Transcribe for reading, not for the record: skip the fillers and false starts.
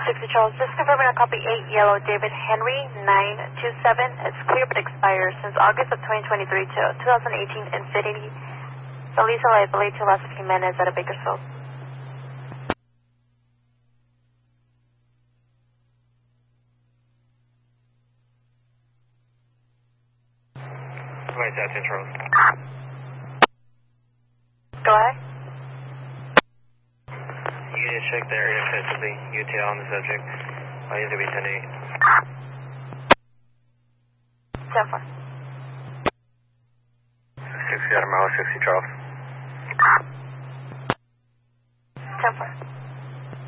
60 Charles, just confirming a copy 8 Yellow David Henry 927. It's clear but expires since August of 2023 to 2018 Infinity. The lease liability to Las Jimenez at a Bakersfield. Right, that's Charles. Go ahead. You need to check the area code to the UTL on the subject. I need to be 10-8. 10-4. 60 out of mile 60 Charles. 10-4.